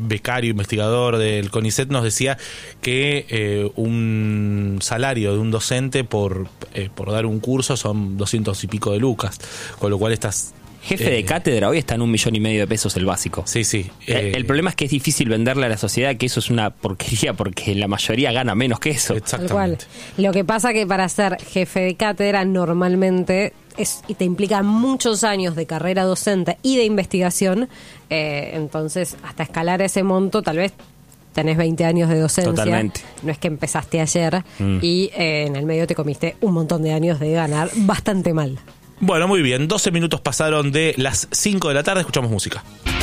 becario investigador del CONICET, nos decía que un salario de un docente por dar un curso son 200 y pico de lucas, con lo cual estás... Jefe de cátedra hoy está en 1,5 millones de pesos el básico. Sí, sí. El problema es que es difícil venderle a la sociedad que eso es una porquería, porque la mayoría gana menos que eso. Exactamente. Lo que pasa que para ser jefe de cátedra normalmente y te implica muchos años de carrera docente y de investigación, entonces hasta escalar ese monto tal vez tenés 20 años de docencia. Totalmente. No es que empezaste ayer y en el medio te comiste un montón de años de ganar bastante mal. Bueno, muy bien. 12 minutos pasaron de las 5 de la tarde. Escuchamos música.